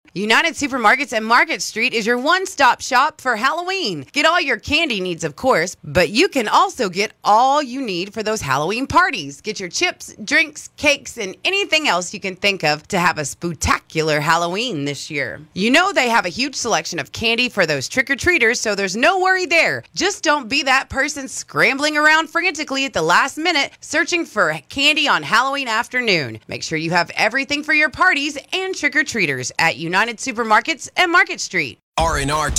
United Supermarkets and Market Street is your one-stop shop for Halloween. Get all your candy needs, of course, but you can also get all you need for those Halloween parties. Get your chips, drinks, cakes, and anything else you can think of to have a spooktacular Halloween this year. You know they have a huge selection of candy for those trick-or-treaters, so there's no worry there. Just don't be that person scrambling around frantically at the last minute searching for candy on Halloween afternoon. Make sure you have everything for your parties and trick-or-treaters at United Supermarkets and Market Street. R&R